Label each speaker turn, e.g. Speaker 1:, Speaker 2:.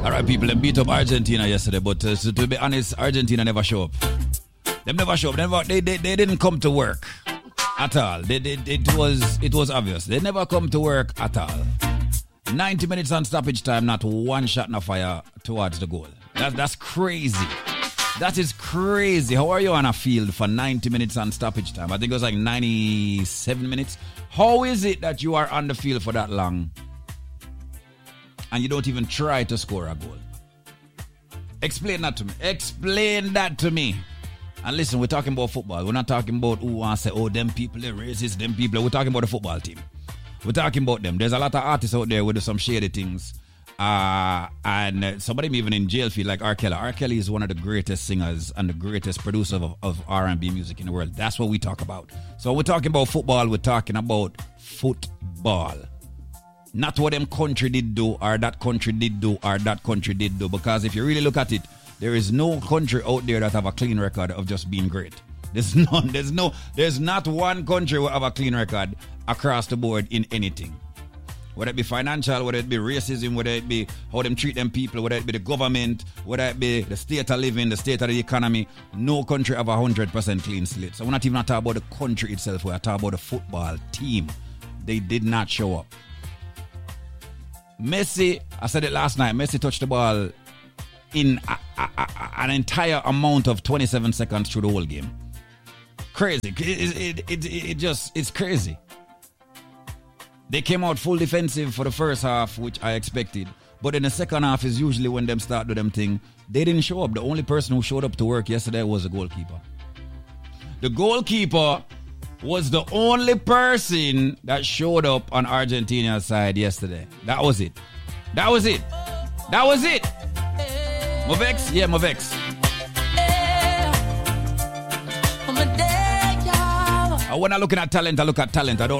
Speaker 1: All right, people, they beat up Argentina yesterday, but so to be honest, Argentina never show up. They never show up. They didn't come to work at all. It was obvious. They never come to work at all. 90 minutes on stoppage time, not one shot in fire towards the goal. That's crazy. That is crazy. How are you on a field for 90 minutes on stoppage time? I think it was like 97 minutes. How is it that you are on the field for that long and you don't even try to score a goal? Explain that to me. Explain that to me. And listen, we're talking about football. We're not talking about who wants to say, oh, them people, they're racist, them people. We're talking about the football team. We're talking about them. There's a lot of artists out there with some shady things. And somebody even in jail feel like R. Kelly. R. Kelly is one of the greatest singers and the greatest producer of R&B music in the world. That's what we talk about. So when we're talking about football, we're talking about football. Not what them country did do or that country did do or that country did do. Because if you really look at it, there is no country out there that have a clean record of just being great. There's none. There's not one country will have a clean record across the board in anything. Whether it be financial, whether it be racism, whether it be how them treat them people, whether it be the government, whether it be the state of living, the state of the economy, no country have 100% clean slate. So we're not even talking about the country itself, we're talking about the football team. They did not show up. Messi, I said it last night, Messi touched the ball in an entire amount of 27 seconds through the whole game. Crazy. It's crazy. They came out full defensive for the first half, which I expected. But in the second half is usually when them start do them thing. They didn't show up. The only person who showed up to work yesterday was the goalkeeper. The goalkeeper was the only person that showed up on Argentina's side yesterday. That was it. That was it. That was it. Movex? Yeah, Movex. When I'm looking at talent, I look at talent. I don't